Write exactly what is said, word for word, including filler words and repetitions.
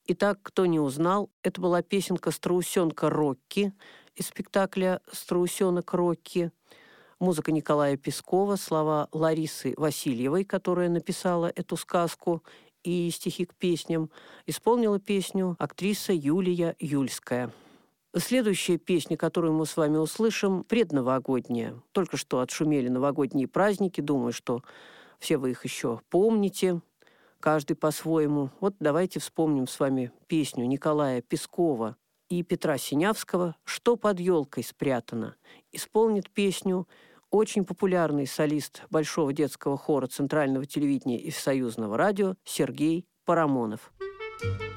Итак, кто не узнал, это была песенка «Страусенка Рокки» из спектакля «Страусенок Рокки». Музыка Николая Пескова, слова Ларисы Васильевой, которая написала эту сказку и стихи к песням. Исполнила песню актриса Юлия Юльская. Следующая песня, которую мы с вами услышим, предновогодняя. Только что отшумели новогодние праздники. Думаю, что все вы их еще помните, каждый по-своему. Вот давайте вспомним с вами песню Николая Пескова и Петра Синявского «Что под елкой спрятано». Исполнит песню очень популярный солист Большого детского хора Центрального телевидения и Всесоюзного радио Сергей Парамонов.